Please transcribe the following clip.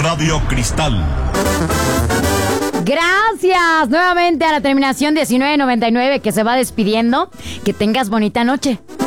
Radio Cristal. Gracias nuevamente a la terminación 1999 que se va despidiendo. Que tengas bonita noche.